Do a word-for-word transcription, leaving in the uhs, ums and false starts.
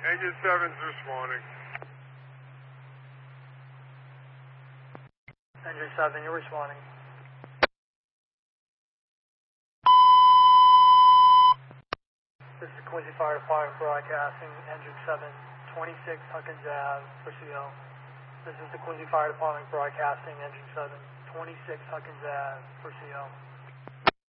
Engine seven's responding. Engine seven, you're responding. This is Quincy Fire Department broadcasting, Engine seven, twenty-six Huckins Ave for C O. This is the Quincy Fire Department broadcasting, Engine seven, twenty-six Huckins Ave for C O.